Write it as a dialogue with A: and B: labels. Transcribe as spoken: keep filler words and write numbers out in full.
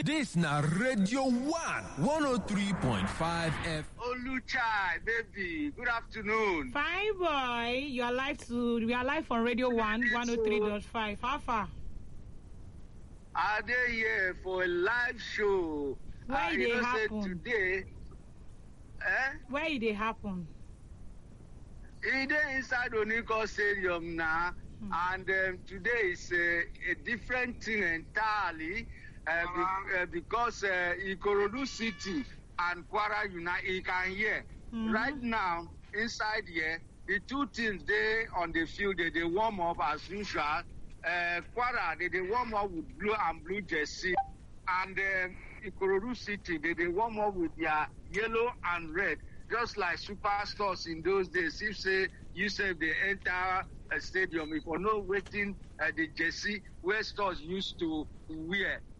A: This na Radio one, one oh three point five F.
B: Oluchai, baby. Good afternoon.
C: Fine boy, you are live to we are live on Radio One, one oh three point five. How far?
B: Are they here for a live show?
C: Where
B: uh,
C: it
B: you
C: dey
B: know,
C: happen?
B: Say today, eh?
C: Where it dey happen?
B: It dey inside Oniko Stadium now, hmm. and um, today is uh, a different thing entirely. Uh, be, uh, because uh, Ikorodu City and Kwara United, you can hear. Mm-hmm. Right now, inside here, the two teams, they on the field, they, they warm up as usual. Uh, Kwara, they, they warm up with blue and blue jersey. And uh, Ikorodu City, they, they warm up with their yellow and red. Just like superstars in those days. If say you say they enter a stadium, if you're not waiting uh, the jersey where stars used to wear.